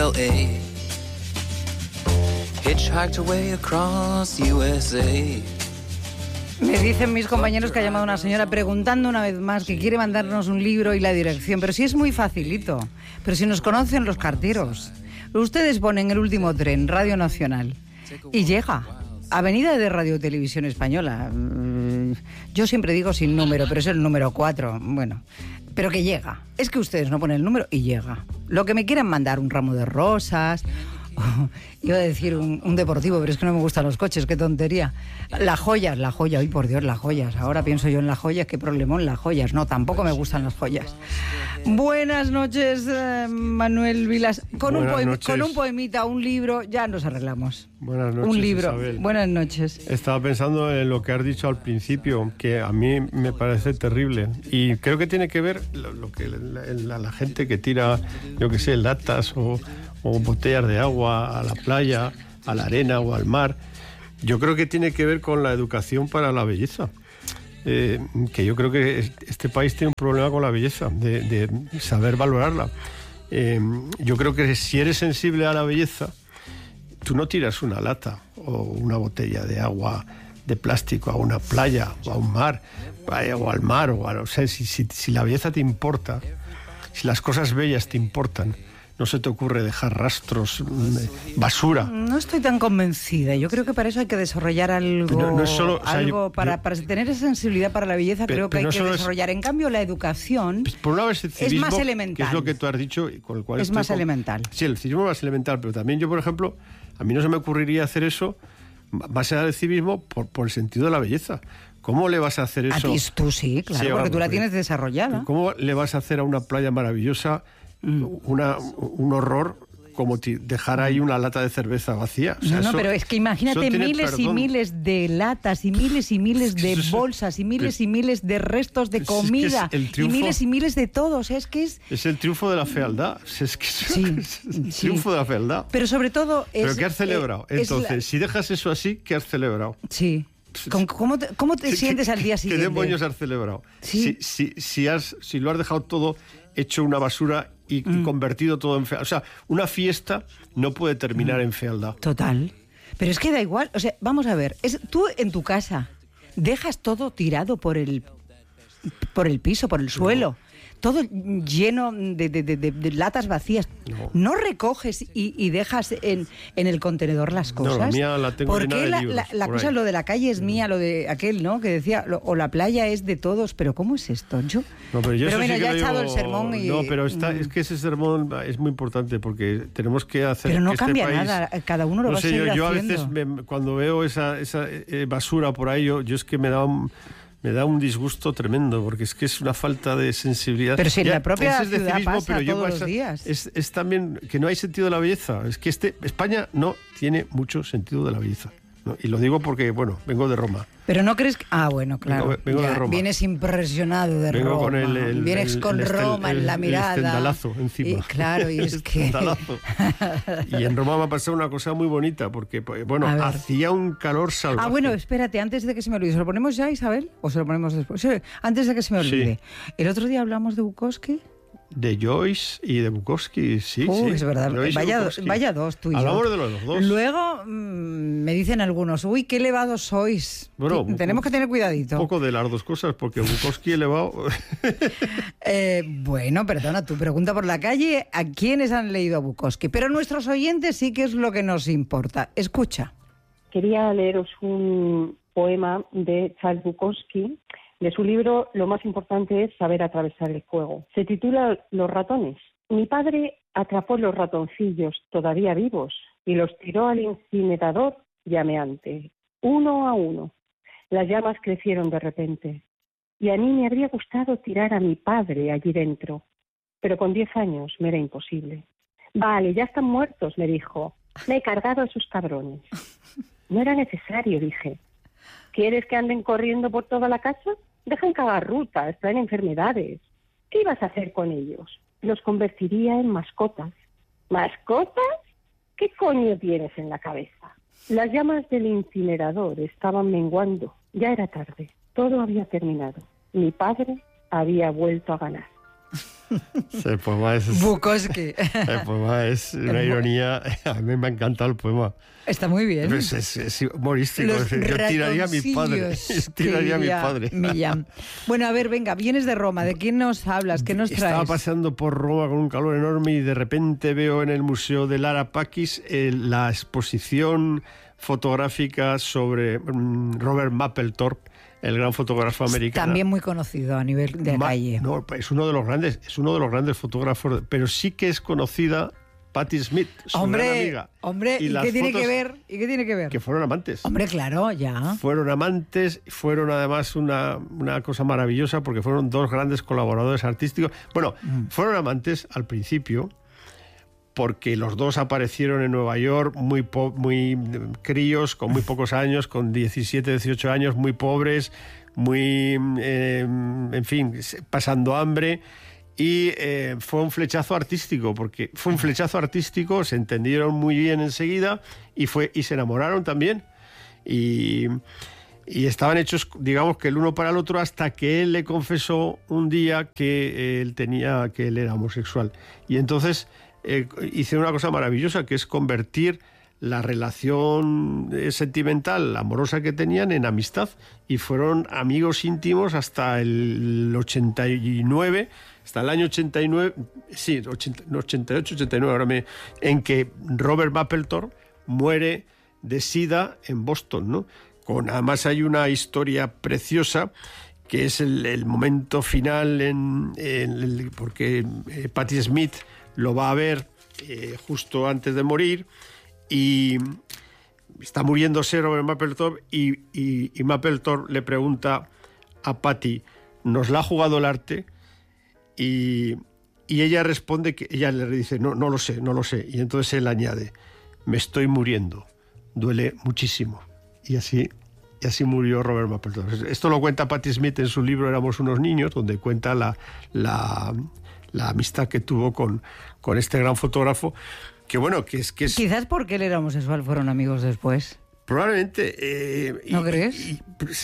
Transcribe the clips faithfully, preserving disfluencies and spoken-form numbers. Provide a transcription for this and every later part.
L A. Hitchhiked away across U S A. Me dicen mis compañeros que ha llamado una señora preguntando una vez más que quiere mandarnos un libro y la dirección, pero sí es muy facilito. Pero si nos conocen los carteros, ustedes ponen El último tren, Radio Nacional, y llega. Avenida de Radio Televisión Española. Yo siempre digo sin número, pero es el número cuatro. Bueno, pero que llega. Es que ustedes no ponen el número y llega. Lo que me quieran mandar, un ramo de rosas... Oh, iba a decir un, un deportivo, pero es que no me gustan los coches, qué tontería. Las joyas, las joyas, ay por Dios, las joyas. Ahora pienso yo en las joyas, qué problemón las joyas. No, tampoco me gustan las joyas. Buenas noches, eh, Manuel Vilas. Con un, poem, con un poemita, un libro, ya nos arreglamos. Buenas noches, un libro. Isabel. Buenas noches. Estaba pensando en lo que has dicho al principio, que a mí me parece terrible. Y creo que tiene que ver lo, lo que la, la, la gente que tira, yo qué sé, latas o... o botellas de agua a la playa, a la arena o al mar. Yo creo que tiene que ver con la educación para la belleza. Eh, que yo creo que este país tiene un problema con la belleza, de, de saber valorarla. Eh, yo creo que si eres sensible a la belleza, tú no tiras una lata o una botella de agua de plástico a una playa o a un mar, o al mar, o, a, o sea, si, si, si la belleza te importa, si las cosas bellas te importan, no se te ocurre dejar rastros, basura. No estoy tan convencida. Yo creo que para eso hay que desarrollar algo, no, no es solo, o sea, algo yo, para, yo, para tener esa sensibilidad para la belleza. Pero, creo que hay no que desarrollar. Es, en cambio, la educación pues por una vez el civismo, es más elemental. Que es lo que tú has dicho, con el cual es más con, elemental. Sí, el civismo es más elemental, pero también yo, por ejemplo, a mí no se me ocurriría hacer eso, más allá del civismo, por, por el sentido de la belleza. ¿Cómo le vas a hacer eso? A ti tú sí, claro, sí, porque tú la tienes desarrollada. ¿Cómo le vas a hacer a una playa maravillosa Una, un horror como dejar ahí una lata de cerveza vacía? O sea, no, no, eso, pero es que imagínate miles perdón. y miles de latas y miles y miles de bolsas y miles y miles de restos de comida es que es triunfo, y miles y miles de todo. O sea, es que es... Es el triunfo de la fealdad. Es que sí, es el sí. triunfo de la fealdad. Pero sobre todo es... ¿Pero qué has celebrado? Eh, Entonces, la... si dejas eso así, ¿qué has celebrado? Sí. ¿Cómo te, cómo te sientes al día siguiente? ¿Qué demonios has celebrado? ¿Sí? Si, si, si, has, si lo has dejado todo hecho una basura y, mm. y convertido todo en fealdad. O sea, una fiesta no puede terminar mm. en fealdad. Total. Pero es que da igual. O sea, vamos a ver. Es, tú en tu casa dejas todo tirado por el, por el piso, por el suelo. No. Todo lleno de, de, de, de latas vacías. No, ¿No recoges y, y dejas en, en el contenedor las cosas? No, la mía la tengo llena de la, libros, la, la cosa, ahí. Lo de la calle es mía, lo de aquel, ¿no? Que decía, lo, o la playa es de todos, pero ¿cómo es esto? Yo, no, pero yo pero bueno, sí ya he echado llevo... el sermón y... No, pero está, es que ese sermón es muy importante porque tenemos que hacer Pero no que cambia este país... nada, cada uno lo no va sé, a seguir yo, yo haciendo. a veces me, cuando veo esa, esa eh, basura por ahí, yo, yo es que me da un... Me da un disgusto tremendo, porque es que es una falta de sensibilidad. Pero si en ya, la propia es de ciudad civismo, pasa pero yo todos pasa, los días. Es, es también que no hay sentido de la belleza. Es que este España no tiene mucho sentido de la belleza, ¿no? Y lo digo porque, bueno, vengo de Roma. Pero no crees que... Ah, bueno, claro. Vengo, vengo ya, de Roma. Vienes impresionado de vengo Roma. Con el, el, Vienes el, con el, Roma el, en la mirada. El estendalazo encima. Y, claro, y es que... Y en Roma me ha pasado una cosa muy bonita, porque, bueno, hacía un calor salvaje. Ah, bueno, espérate, antes de que se me olvide. ¿Se lo ponemos ya, Isabel? ¿O se lo ponemos después? Sí, antes de que se me olvide. Sí. El otro día hablamos de Bukowski. De Joyce y de Bukowski, sí, uh, sí. Es verdad, vaya, vaya dos tú y Hablamos yo. de los dos. Luego mmm, me dicen algunos, uy, qué elevados sois. Bueno, T- tenemos que tener cuidadito. Un poco de las dos cosas, porque Bukowski elevado... eh, bueno, perdona, tu pregunta por la calle, ¿a quiénes han leído a Bukowski? Pero nuestros oyentes sí que es lo que nos importa. Escucha. Quería leeros un poema de Charles Bukowski. De su libro, lo más importante es saber atravesar el fuego. Se titula Los ratones. Mi padre atrapó los ratoncillos todavía vivos y los tiró al incinerador llameante, uno a uno. Las llamas crecieron de repente y a mí me habría gustado tirar a mi padre allí dentro, pero con diez años me era imposible. Vale, ya están muertos, me dijo. Me he cargado a esos cabrones. No era necesario, dije. ¿Quieres que anden corriendo por toda la casa? Dejan cagar rutas, traen enfermedades. ¿Qué ibas a hacer con ellos? Los convertiría en mascotas. ¿Mascotas? ¿Qué coño tienes en la cabeza? Las llamas del incinerador estaban menguando. Ya era tarde. Todo había terminado. Mi padre había vuelto a ganar. El poema es... Bukowski. El poema es una ironía. A mí me ha encantado el poema. Está muy bien. Pues es, es humorístico. Los Es decir, yo tiraría a mi padre. Yo tiraría a mi padre. Millán. Bueno, a ver, venga, vienes de Roma. ¿De quién nos hablas? ¿Qué nos traes? Estaba paseando por Roma con un calor enorme y de repente veo en el Museo de Lara Pacis eh, la exposición fotográfica sobre mm, Robert Mapplethorpe, el gran fotógrafo americano. También muy conocido a nivel de Ma- calle. No, es uno de los grandes, es uno de los grandes fotógrafos, pero sí que es conocida Patti Smith, su gran Hombre, amiga. hombre, ¿y, las qué tiene fotos que ver? ¿Y qué tiene que ver? Que fueron amantes. Hombre, claro, ya. Fueron amantes, fueron además una, una cosa maravillosa porque fueron dos grandes colaboradores artísticos. Bueno, Mm. fueron amantes al principio porque los dos aparecieron en Nueva York muy, po- muy críos, con muy pocos años, con diecisiete, dieciocho años, muy pobres, muy, eh, en fin, pasando hambre. Y eh, fue un flechazo artístico, porque fue un flechazo artístico, se entendieron muy bien enseguida y, fue, y se enamoraron también. Y, y estaban hechos, digamos, que el uno para el otro, hasta que él le confesó un día que él tenía, que él era homosexual. Y entonces eh, hice una cosa maravillosa, que es convertir la relación eh, sentimental, amorosa que tenían en amistad, y fueron amigos íntimos hasta el ochenta y nueve, hasta el año ochenta y nueve, sí, ochenta, no, ochenta y ocho, ochenta y nueve, ahora me, en que Robert Mapplethorpe muere de sida en Boston, ¿no? Con, además hay una historia preciosa que es el, el momento final en, en el, porque eh, Patti Smith lo va a ver eh, justo antes de morir y está muriéndose Robert Mapplethorpe y, y, y Mapplethorpe le pregunta a Patti, ¿nos la ha jugado el arte? Y, y ella responde que ella le dice, no, no lo sé, no lo sé. Y entonces él añade, me estoy muriendo, duele muchísimo. Y así, y así murió Robert Mapplethorpe. Esto lo cuenta Patti Smith en su libro Éramos unos niños, donde cuenta la, la, la amistad que tuvo con, con este gran fotógrafo. Que bueno, que es que es... Quizás porque él era homosexual fueron amigos después. Probablemente. Eh, ¿No y, crees? Y,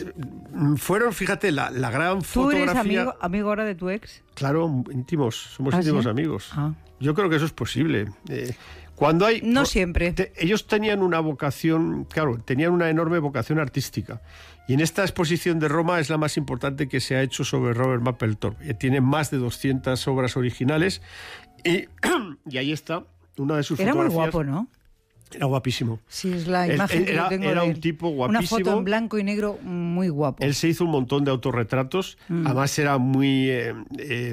y, fueron, fíjate, la, la gran ¿Tú fotografía... eres amigo, amigo ahora de tu ex? Claro, íntimos, somos ¿Ah, íntimos sí? amigos. Ah. Yo creo que eso es posible. Eh, cuando hay... No siempre. Te, ellos tenían una vocación, claro, tenían una enorme vocación artística. Y en esta exposición de Roma es la más importante que se ha hecho sobre Robert Mapplethorpe. Tiene más de doscientas obras originales y, y ahí está una de sus Era muy fotografías. guapo, ¿no? Era guapísimo. Sí, es la Él- imagen él que era- yo tengo era de un él. tipo Una foto guapísimo. en blanco y negro muy guapo. Él se hizo un montón de autorretratos. Mm. Además era muy... eh, eh,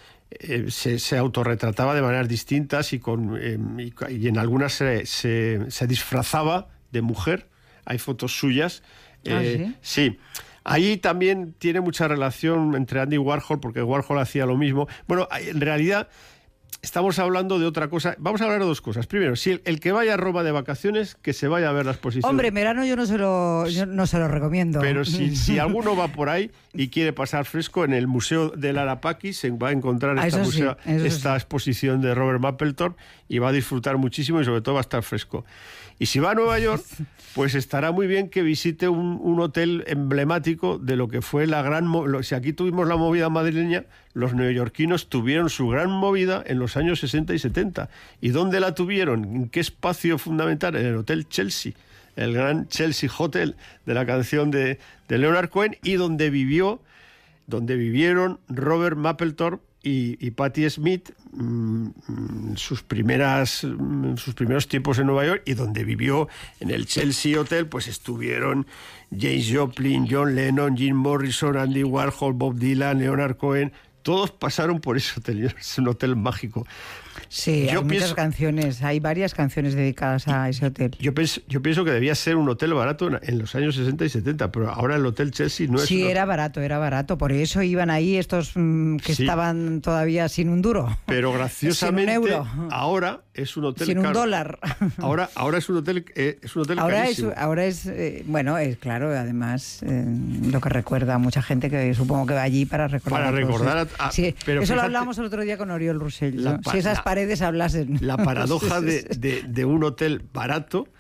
eh, se, se autorretrataba de maneras distintas y, con, eh, y, y en algunas se, se, se disfrazaba de mujer. Hay fotos suyas. ¿Ah, Eh, sí. Ahí también tiene mucha relación entre Andy Warhol, porque Warhol hacía lo mismo. Bueno, en realidad... Estamos hablando de otra cosa. Vamos a hablar de dos cosas. Primero, si el, el que vaya a Roma de vacaciones, que se vaya a ver la exposición. Hombre, en verano yo no se lo, yo no se lo recomiendo. Pero si, si alguno va por ahí y quiere pasar fresco, en el Museo de Lara Pacis se va a encontrar Ah, esta, eso sí, museo- eso esta sí. exposición de Robert Mapplethorpe y va a disfrutar muchísimo y sobre todo va a estar fresco. Y si va a Nueva York, pues estará muy bien que visite un, un hotel emblemático de lo que fue la gran... mo- lo- Si aquí tuvimos la movida madrileña, los neoyorquinos tuvieron su gran movida en los años sesenta y setenta. ¿Y dónde la tuvieron? ¿En qué espacio fundamental? En el Hotel Chelsea, el gran Chelsea Hotel de la canción de, de Leonard Cohen, y donde vivió, donde vivieron Robert Mapplethorpe y, y Patti Smith mmm, mmm, sus primeras mmm, sus primeros tiempos en Nueva York, y donde vivió en el Chelsea Hotel pues estuvieron James Joplin, John Lennon, Jim Morrison, Andy Warhol, Bob Dylan, Leonard Cohen. Todos pasaron por ese hotel. Es un hotel mágico. Sí, Yo hay muchas pienso- canciones, hay varias canciones dedicadas a ese hotel. Yo pienso, yo pienso que debía ser un hotel barato en, en los años sesenta y setenta, pero ahora el Hotel Chelsea no es Sí, un- era barato, era barato. Por eso iban ahí estos mm, que Sí. estaban todavía sin un duro. Pero graciosamente Sin un euro. ahora es un hotel Sin un caro. dólar. Ahora, ahora es un hotel, eh, es un hotel Ahora es, carísimo. ahora es eh, bueno, es claro, además eh, lo que recuerda a mucha gente que supongo que va allí para recordar. Para a todos recordar esos- a- a- sí, pero eso lo fíjate- hablamos el otro día con Oriol Rossell. La ¿no? pa- Si esas la- paredes hablasen. La paradoja Sí, de, sí, sí. de- de un hotel barato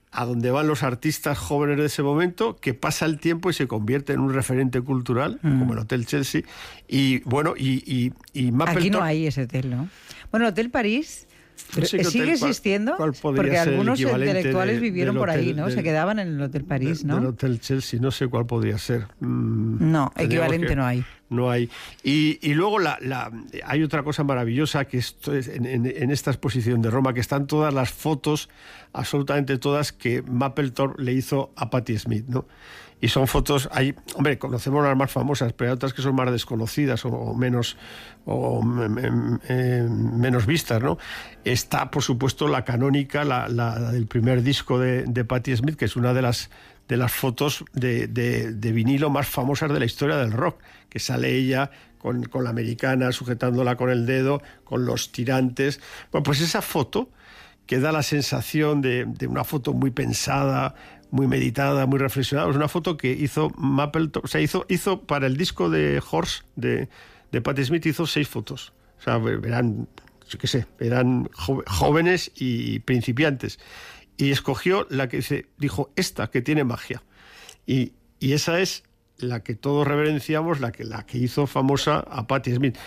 a donde van los artistas jóvenes de ese momento, que pasa el tiempo y se convierte en un referente cultural, mm. como el Hotel Chelsea. Y bueno, y, y, y Mapplethorpe... Aquí no hay ese hotel, ¿no? Bueno, el Hotel París... Pero no sé ¿sigue hotel, existiendo? ¿cuál, cuál Porque algunos intelectuales de, vivieron por hotel, ahí, ¿no? Del, se quedaban en el Hotel París, de, ¿no? Del Hotel Chelsea, no sé cuál podría ser. Mm, no, equivalente que, no hay. No hay. Y, y luego la, la, hay otra cosa maravillosa que esto es en, en, en esta exposición de Roma, que están todas las fotos, absolutamente todas, que Mapplethorpe le hizo a Patti Smith, ¿no? Y son fotos, hay, hombre, conocemos las más famosas, pero hay otras que son más desconocidas o, o menos o eh, menos vistas, ¿no? Está, por supuesto, la canónica, la, la, la del primer disco de, de Patti Smith, que es una de las de las fotos de, de, de vinilo más famosas de la historia del rock, que sale ella con, con la americana sujetándola con el dedo, con los tirantes. Bueno, pues esa foto que da la sensación de, de una foto muy pensada, muy meditada, muy reflexionada. Es una foto que hizo Mapplethorpe, o sea, hizo, hizo para el disco de Horse de, de Patti Smith, hizo seis fotos. O sea, eran, yo qué sé, eran jóvenes y principiantes. Y escogió la que se dijo, esta que tiene magia. Y, y esa es la que todos reverenciamos, la que, la que hizo famosa a Patti Smith.